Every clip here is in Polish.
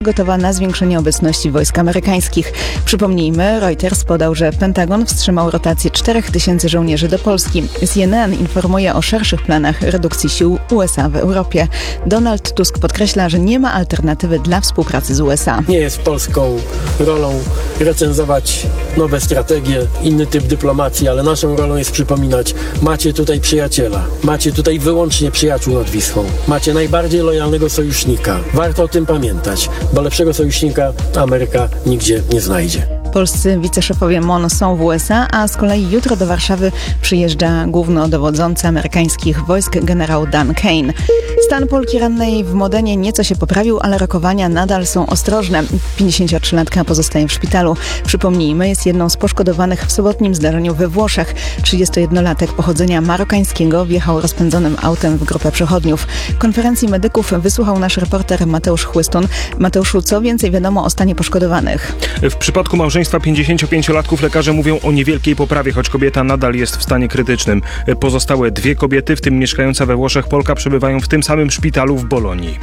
gotowa na zwiększenie obecności wojsk amerykańskich. Przypomnijmy, Reuters podał, że Pentagon wstrzymał rotację 4000 żołnierzy do Polski. CNN informuje o szerszych planach redukcji sił USA w Europie. Donald Tusk podkreśla, że nie ma alternatywy dla współpracy z USA. Nie jest polską rolą recenzować nowe strategie, inny typ dyplomacji, ale naszą rolą jest przypominać, macie tutaj przyjaciela, macie tutaj wyłącznie przyjaciół nad Wisłą, macie najbardziej lojalnego sojusznika. Warto o tym pamiętać, bo lepszego sojusznika Ameryka nigdzie nie znajdzie. Polscy wiceszefowie MON są w USA, a z kolei jutro do Warszawy przyjeżdża głównodowodzący amerykańskich wojsk generał Dan Kane. Stan Polki rannej w Modenie nieco się poprawił, ale rokowania nadal są ostrożne. 53-latka pozostaje w szpitalu. Przypomnijmy, jest jedną z poszkodowanych w sobotnim zdarzeniu we Włoszech. 31-latek pochodzenia marokańskiego wjechał rozpędzonym autem w grupę przechodniów. Konferencji medyków wysłuchał nasz reporter Mateusz Chłystun. Mateuszu, co więcej wiadomo o stanie poszkodowanych? W przypadku małżeństwa 55-latków lekarze mówią o niewielkiej poprawie, choć kobieta nadal jest w stanie krytycznym. Pozostałe dwie kobiety, w tym mieszkająca we Włoszech Polka, przebywają w tym samym szpitalu w Bolonii.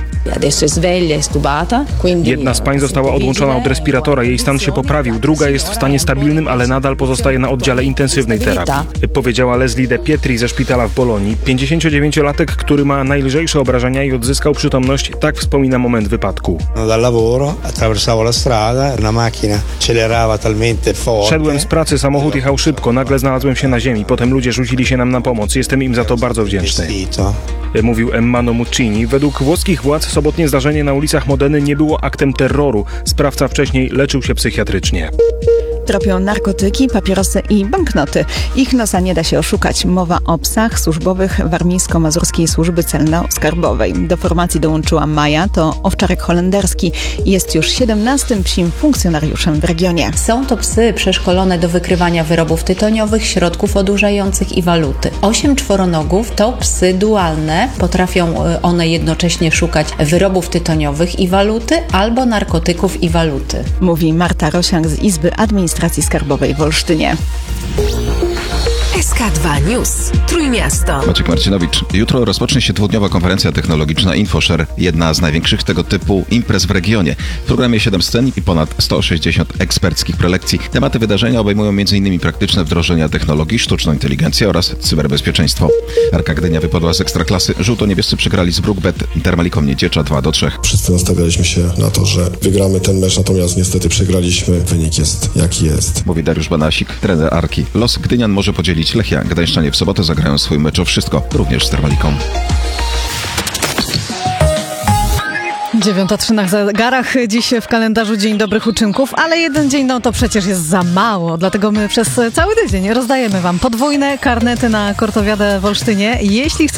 Jedna z pań została odłączona od respiratora, jej stan się poprawił. Druga jest w stanie stabilnym, ale nadal pozostaje na oddziale intensywnej terapii. Powiedziała Leslie De Pietri ze szpitala w Bolonii. 59-latek, który ma najlżejsze obrażenia i odzyskał przytomność, tak wspomina moment wypadku. Szedłem z pracy, samochód jechał szybko, nagle znalazłem się na ziemi, potem ludzie rzucili się nam na pomoc. Jestem im za to bardzo wdzięczny. Mówił Emmano Muccini. Według włoskich władz sobotnie zdarzenie na ulicach Modeny nie było aktem terroru. Sprawca wcześniej leczył się psychiatrycznie. Tropią narkotyki, papierosy i banknoty. Ich nosa nie da się oszukać. Mowa o psach służbowych Warmińsko-Mazurskiej Służby Celno-Skarbowej. Do formacji dołączyła Maja, to owczarek holenderski. Jest już 17. psim funkcjonariuszem w regionie. Są to psy przeszkolone do wykrywania wyrobów tytoniowych, środków odurzających i waluty. 8 czworonogów to psy dualne. Potrafią one jednocześnie szukać wyrobów tytoniowych i waluty albo narkotyków i waluty. Mówi Marta Rosiak z Izby Administracji Skarbowej w Olsztynie. SK2 News. Trójmiasto. Maciek Marcinowicz. Jutro rozpocznie się dwudniowa konferencja technologiczna InfoShare, jedna z największych tego typu imprez w regionie. W programie 7 scen i ponad 160 eksperckich prelekcji. Tematy wydarzenia obejmują m.in. praktyczne wdrożenia technologii, sztuczną inteligencję oraz cyberbezpieczeństwo. Arka Gdynia wypadła z Ekstraklasy. Żółto-niebiescy przegrali z Brookbet Termalikom Nieciecza 2-3. Wszyscy nastawialiśmy się na to, że wygramy ten mecz, natomiast niestety przegraliśmy. Wynik jest jaki jest. Mówi Dariusz Banasik, trener Arki. Los Gdynian może podzielić Lechia. Gdańszczanie w sobotę zagrają swój mecz o wszystko, również z Termaliką. 9:03 na zegarach. Dziś w kalendarzu Dzień Dobrych Uczynków, ale jeden dzień to przecież jest za mało. Dlatego my przez cały tydzień rozdajemy Wam podwójne karnety na Kortowiadę w Olsztynie. Jeśli